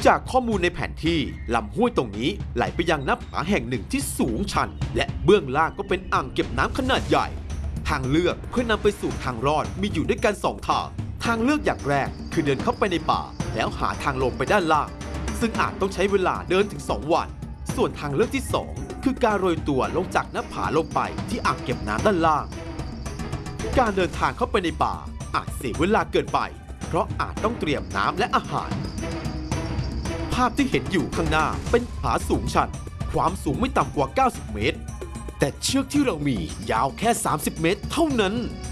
จากข้อมูลในแผนที่ลำห้วยตรงนี้ไหลไปยังหน้าผาแห่งหนึ่งที่สูงชันและเบื้องล่างก็เป็นอ่างเก็บน้ำขนาดใหญ่ทางเลือกเพื่อนำไปสู่ทางรอดมีอยู่ด้วยกัน2 ทางเลือกอย่างแรกคือเดินเข้าไปในป่าแล้วหาทางลงไปด้านล่างซึ่งอาจต้องใช้เวลาเดินถึง2 วันส่วนทางเลือกที่2คือการโรยตัวลงจากหน้าผาลงไปที่อ่างเก็บน้ำด้านล่างการเดินทางเข้าไปในป่าอาจเสียเวลาเกินไปเพราะอาจต้องเตรียมน้ำและอาหารภาพที่เห็นอยู่ข้างหน้าเป็นผาสูงชันความสูงไม่ต่ำกว่า90 เมตรแต่เชือกที่เรามียาวแค่30 เมตรเท่านั้น